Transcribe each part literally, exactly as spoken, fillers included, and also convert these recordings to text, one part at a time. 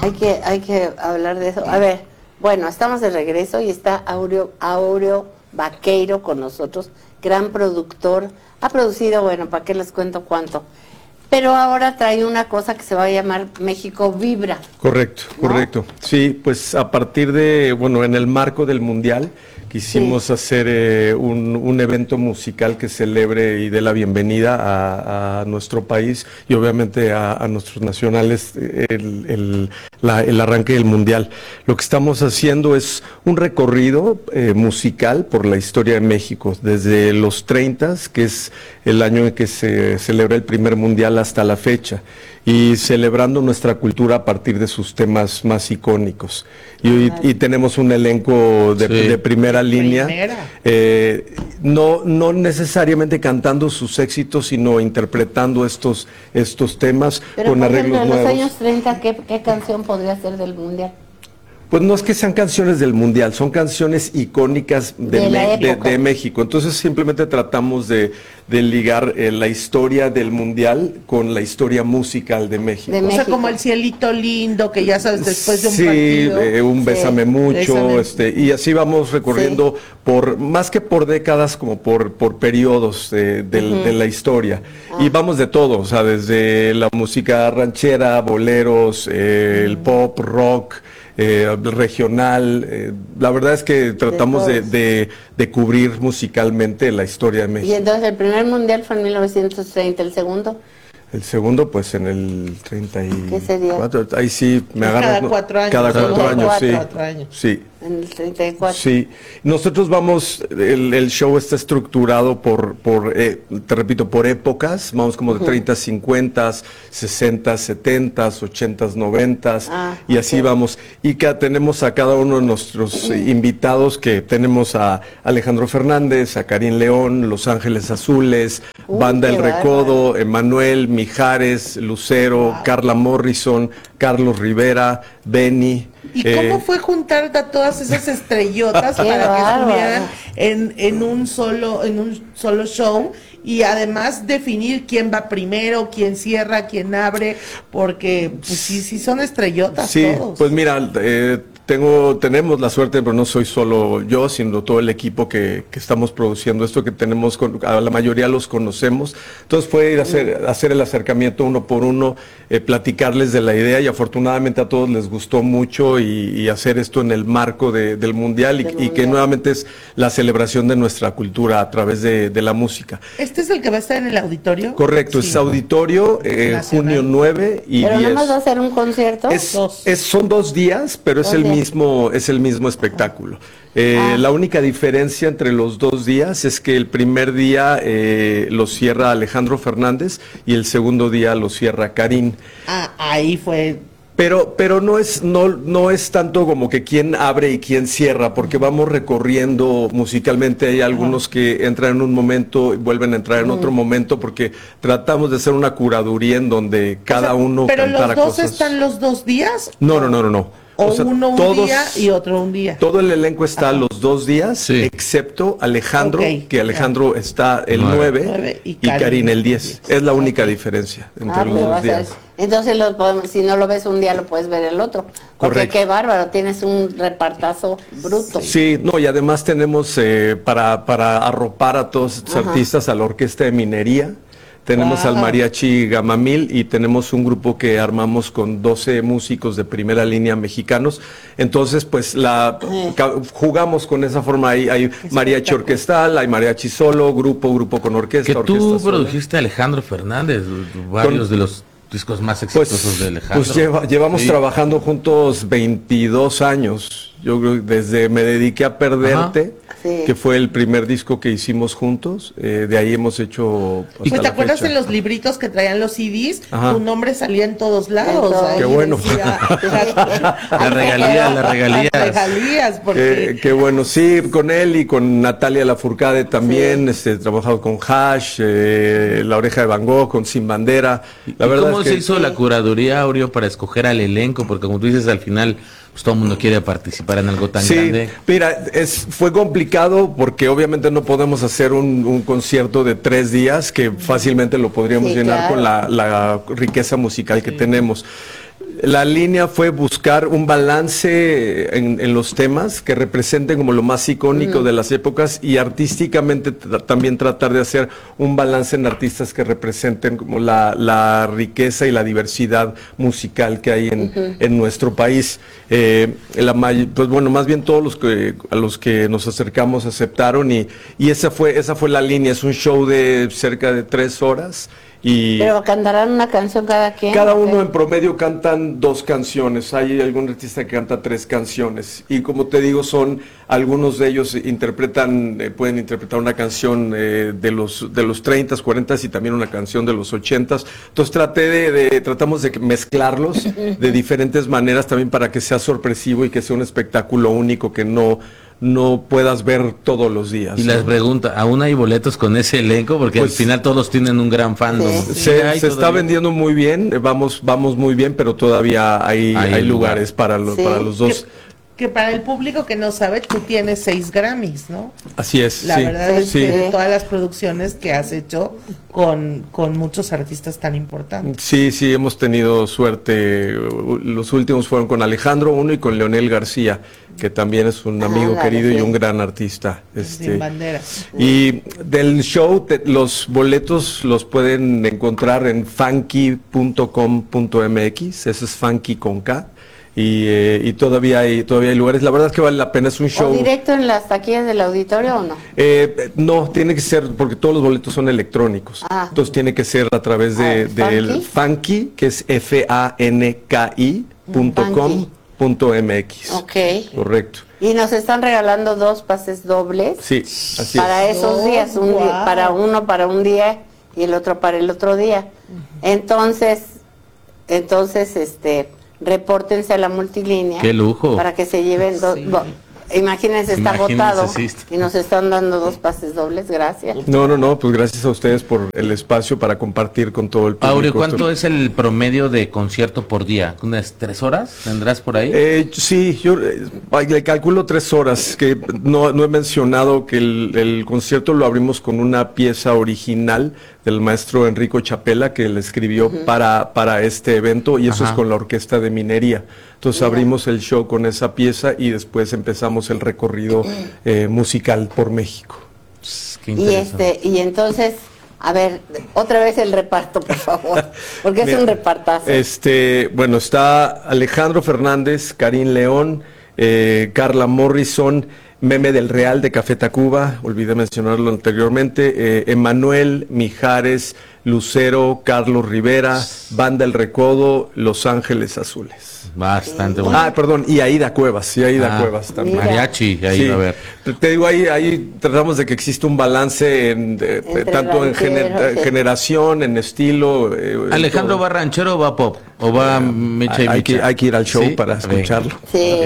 Hay que, hay que hablar de eso. A ver, bueno, estamos de regreso y está Aureo, Aureo Baqueiro con nosotros, gran productor. Ha producido, bueno, ¿para qué les cuento cuánto? Pero ahora trae una cosa que se va a llamar México Vibra. Correcto, ¿no? correcto. Sí, pues a partir de, bueno, en el marco del Mundial, quisimos sí. hacer eh, un, un evento musical que celebre y dé la bienvenida a, a nuestro país y obviamente a, a nuestros nacionales el, el, la, el arranque del Mundial. Lo que estamos haciendo es un recorrido eh, musical por la historia de México, desde los treinta, que es el año en que se celebra el primer Mundial, hasta la fecha, y celebrando nuestra cultura a partir de sus temas más icónicos. Y, y tenemos un elenco de, sí. de primera línea, eh, no, no necesariamente cantando sus éxitos, sino interpretando estos, estos temas. Pero con por arreglos ejemplo, en nuevos. los años treinta, ¿qué, qué canción podría ser del Mundial? Pues no es que sean canciones del Mundial, son canciones icónicas de, de, Me de, de México. Entonces simplemente tratamos de, de ligar eh, la historia del Mundial con la historia musical de México. de México. O sea, como el cielito lindo, que ya sabes, después de un sí, partido. Eh, un Bésame sí, mucho, bésame. Este, y así vamos recorriendo sí. por, más que por décadas, como por, por periodos de, de, uh-huh. de la historia. Ah. Y vamos de todo, o sea, desde la música ranchera, boleros, eh, uh-huh. el pop, rock, Eh, regional, eh, la verdad es que tratamos de, de, de, de cubrir musicalmente la historia de México. Y entonces el primer Mundial fue en mil novecientos treinta, ¿el segundo? El segundo, pues en el treinta y cuatro. ¿Qué sería? Ahí sí me agarras. Cada cuatro años. Cada cuatro años, sí. Cuatro años. Sí. En el treinta y cuatro. Sí. Nosotros vamos, el, el show está estructurado por, por eh, te repito, por épocas. Vamos como de uh-huh. treinta, cincuenta, sesenta, setenta, ochenta, noventa. Ah, y así okay. vamos. Y que tenemos a cada uno de nuestros uh-huh. invitados, que tenemos a Alejandro Fernández, a Karim León, Los Ángeles Azules, uh, Banda El Recodo, bárbaro. Emanuel, Mijares, Lucero, wow. Carla Morrison, Carlos Rivera, Benny. ¿Y eh, cómo fue juntar a todas esas estrellotas para que estuvieran en, en un solo, en un solo show? Y además definir quién va primero, quién cierra, quién abre, porque pues sí, sí son estrellotas sí, todos. Pues mira, eh, tengo, tenemos la suerte, pero no soy solo yo, sino todo el equipo que, que estamos produciendo esto, que tenemos, con, a la mayoría los conocemos. Entonces fue ir a hacer, hacer el acercamiento uno por uno, eh, platicarles de la idea, y afortunadamente a todos les gustó mucho, y, y hacer esto en el marco de, del Mundial, y, mundial. y que nuevamente es la celebración de nuestra cultura a través de, de la música. ¿Este es el que va a estar en el auditorio? Correcto, sí. Es auditorio, eh, junio nueve y ¿Pero diez. ¿Pero nada más va a ser un concierto? Es, es, son dos días, pero es el mismo, es el mismo espectáculo. Eh, ah. La única diferencia entre los dos días es que el primer día eh, lo cierra Alejandro Fernández y el segundo día lo cierra Karim. Ah, ahí fue... Pero, pero no es, no, no es tanto como que quién abre y quién cierra, porque vamos recorriendo musicalmente. Hay algunos que entran en un momento y vuelven a entrar en otro momento, porque tratamos de hacer una curaduría en donde cada o sea, uno ¿pero cantara los dos cosas. están los dos días? No, no, no, no, no. O, o sea, uno un todos, día y otro un día. Todo el elenco está Ajá. los dos días, sí. excepto Alejandro, okay. que Alejandro yeah. está el nueve y, y Karim el diez. Es la única okay. diferencia entre ah, los dos días. Entonces, lo podemos, si no lo ves un día, lo puedes ver el otro. Porque Correcto. Qué bárbaro, tienes un repartazo bruto. Sí, no, y además tenemos eh, para, para arropar a todos estos Ajá. artistas a la Orquesta de Minería. Tenemos wow. al Mariachi Gamamil, y tenemos un grupo que armamos con doce músicos de primera línea mexicanos. Entonces, pues la eh. jugamos con esa forma. Hay, hay mariachi orquestal, hay mariachi solo, grupo, grupo con orquesta. Que orquesta tú sola. Produjiste a Alejandro Fernández, varios con, de los discos más exitosos pues, de Alejandro. Pues lleva, llevamos sí. trabajando juntos veintidós años. Yo creo que desde Me Dediqué a Perderte, sí. que fue el primer disco que hicimos juntos, eh, de ahí hemos hecho... Pues ¿te acuerdas fecha? En los libritos que traían los C Ds? Ajá. Tu nombre salía en todos lados. Qué ahí bueno. Decía, la regalía, la regalías. Las regalías, porque... Qué, qué bueno, sí, con él y con Natalia Lafourcade también, sí. este, he trabajado con Hash, eh, La Oreja de Van Gogh, con Sin Bandera. La ¿Y verdad cómo es se que... hizo la curaduría, Aureo, para escoger al elenco? Porque como tú dices, al final... pues todo el mundo quiere participar en algo tan sí, grande. Mira, es, fue complicado porque obviamente no podemos hacer un, un concierto de tres días que fácilmente lo podríamos sí, llenar claro. con la, la riqueza musical sí. que tenemos. La línea fue buscar un balance en, en los temas que representen como lo más icónico mm. de las épocas y artísticamente tra- también tratar de hacer un balance en artistas que representen como la, la riqueza y la diversidad musical que hay en, uh-huh. en nuestro país. Eh, la may- pues bueno, más bien todos los que a los que nos acercamos aceptaron y, y esa fue esa fue la línea. Es un show de cerca de tres horas. Y pero cantarán una canción cada quien. Cada uno en promedio cantan dos canciones. Hay algún artista que canta tres canciones. Y como te digo, son algunos de ellos interpretan, eh, pueden interpretar una canción eh, de los de los treinta, cuarenta y también una canción de los ochenta. Entonces traté de, de tratamos de mezclarlos de diferentes maneras también para que sea sorpresivo y que sea un espectáculo único que no no puedas ver todos los días. Y ¿no? les pregunto, ¿aún hay boletos con ese elenco? Porque pues, al final todos tienen un gran fandom. Sí. Se, se está vendiendo muy bien, vamos vamos muy bien, pero todavía hay, hay, hay lugares lugar. para, lo, sí. para los dos. Que, que para el público que no sabe, tú tienes seis Grammys, ¿no? Así es. La sí, verdad es sí. que de todas las producciones que has hecho con, con muchos artistas tan importantes. Sí, sí, hemos tenido suerte. Los últimos fueron con Alejandro uno y con Leonel García, que también es un amigo ah, querido sí. y un gran artista. Este, Sin bandera. Y del show, te, los boletos los pueden encontrar en funky punto com punto m x, eso es funky con K. Y, eh, y todavía hay todavía hay lugares, la verdad es que vale la pena, es un show. ¿O directo en las taquillas del auditorio o no? Eh, no, tiene que ser, porque todos los boletos son electrónicos, ah. entonces tiene que ser a través de, ah, del Funky? Funky, que es F A N K I punto com punto m x. Ok. Correcto. Y nos están regalando dos pases dobles. Sí, así para es. esos oh, días, un wow. día, para uno para un día y el otro para el otro día. Uh-huh. Entonces, entonces, este... repórtense a la multilínea. ¡Qué lujo! Para que se lleven dos. Sí. Imagínense, está agotado y nos están dando dos pases dobles, gracias. No, no, no, pues gracias a ustedes por el espacio para compartir con todo el público. Aureo, ¿cuánto es el promedio de concierto por día? ¿Unas tres horas? ¿Tendrás por ahí? Eh, sí, yo eh, le calculo tres horas, que no, no he mencionado que el, el concierto lo abrimos con una pieza original del maestro Enrico Chapela, que le escribió uh-huh. para, para este evento, y eso Ajá. es con la Orquesta de Minería. Entonces Mira. abrimos el show con esa pieza y después empezamos el recorrido eh, musical por México. Qué y este y entonces, a ver, otra vez el reparto, por favor, porque es Mira, un repartazo. Este, bueno, está Alejandro Fernández, Karim León, eh, Carla Morrison, Meme del Real de Café Tacuba, olvidé mencionarlo anteriormente, eh, Emanuel Mijares, Lucero, Carlos Rivera, Banda El Recodo, Los Ángeles Azules. Bastante bueno. Ah, perdón, y Aida Cuevas, y Aida ah, Cuevas también. Mariachi, ahí sí. a ver. Te digo, ahí, ahí tratamos de que exista un balance en, de, tanto en gener, generación, en estilo. Eh, ¿Alejandro va ranchero o va pop? ¿O va Micha y hay, Micha? que, hay que ir al show ¿Sí? para escucharlo. Sí.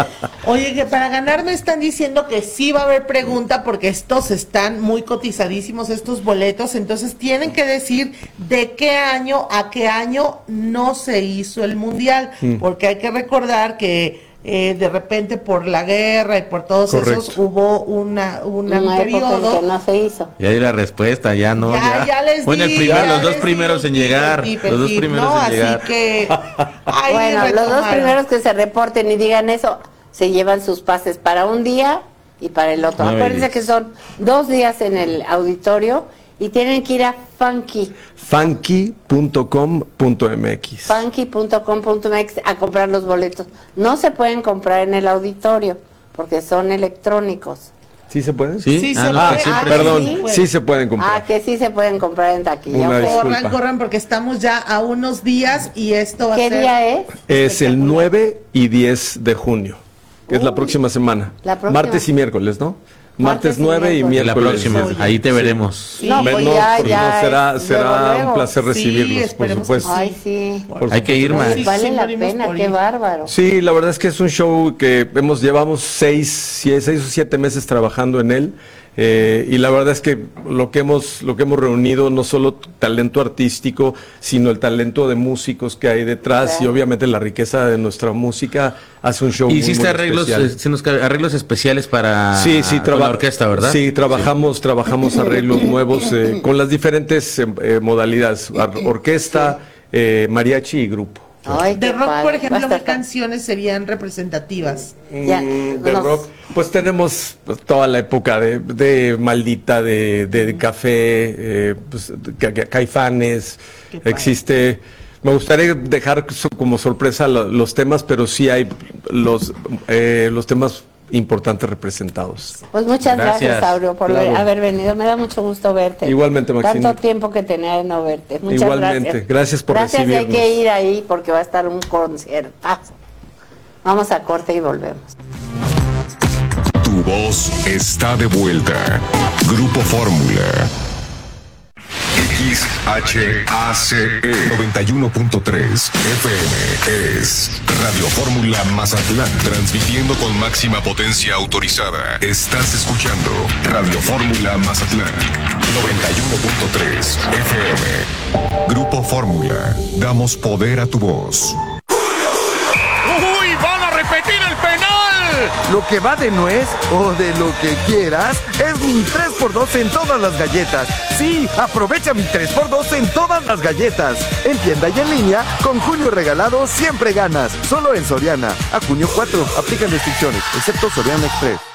Oye, que para ganar me están diciendo que sí va a haber pregunta porque estos están muy cotizadísimos, estos boletos, entonces tienen que decir de qué año a qué año no se hizo el Mundial, mm. porque hay que recordar que eh, de repente por la guerra y por todos Correcto. esos hubo una, una, una un periodo que no se hizo. Ya di la respuesta, ya no. Ya, ya, ya les bueno, di, el primer, ya los dos les primeros di, en llegar, di, los dos primeros no, en llegar. Así que, bueno, los dos primeros que se reporten y digan eso, se llevan sus pases para un día y para el otro. Acuérdense que son dos días en el auditorio y tienen que ir a Funky. funky punto com punto m x. funky punto com punto m x a comprar los boletos. No se pueden comprar en el auditorio porque son electrónicos. ¿Sí se pueden? Sí, sí ah, se no, puede. Ah, ah, perdón, sí, sí se pueden comprar. Ah, que sí se pueden comprar en taquilla. Una corran, disculpa. corran, porque estamos ya a unos días y esto va a ¿Qué ser... día es? Es el nueve y diez de junio, que uh, es la próxima semana. La próxima. Martes y miércoles, ¿no? Martes, Martes nueve y miércoles. La próxima, sí. ahí te veremos. Sí. No, pues ya, no, ya será será luego, luego. un placer recibirlos, sí, por supuesto. Ay, sí. Por Hay que ir más. Sí, vale la pena, qué bárbaro. Sí, la verdad es que es un show que hemos llevamos seis, seis o siete meses trabajando en él. Eh, y la verdad es que lo que hemos lo que hemos reunido no solo talento artístico, sino el talento de músicos que hay detrás, sí. y obviamente la riqueza de nuestra música hace un show muy, ¿Hiciste muy arreglos especial. arreglos especiales para sí, sí, con la orquesta, verdad? Sí, trabajamos sí. trabajamos arreglos nuevos eh, con las diferentes eh, modalidades, orquesta, eh, mariachi y grupo. Ay, De qué rock, padre. por Va ejemplo, a estar ¿qué tan- canciones serían representativas? Ya, Mm, de nos- rock, pues tenemos toda la época de, de Maldita, de, de, de Café, eh, pues, Ca- Ca- Caifanes, Qué padre. existe. Me gustaría dejar so- como sorpresa lo- los temas, pero sí hay los, eh, los temas importantes representados. Pues muchas gracias, Gracias. Aureo, por Claro. haber venido. Me da mucho gusto verte. Igualmente, Maxine. Tanto tiempo que tenía de no verte. Muchas Igualmente. gracias. Gracias por Gracias, y hay recibirnos. que ir ahí porque va a estar un conciertazo. Vamos a corte y volvemos. Tu voz está de vuelta. Grupo Fórmula. X H A C E noventa y uno punto tres F M es Radio Fórmula Mazatlán, transmitiendo con máxima potencia autorizada. Estás escuchando Radio Fórmula Mazatlán noventa y uno punto tres F M. Grupo Fórmula, damos poder a tu voz. ¡Uy! ¡Van a repetir el penal! Lo que va de nuez o de lo que quieras es mi tres por dos en todas las galletas. Sí, aprovecha mi tres por dos en todas las galletas. En tienda y en línea, con junio regalado siempre ganas. Solo en Soriana. A junio cuatro, aplican restricciones, excepto Soriana Express.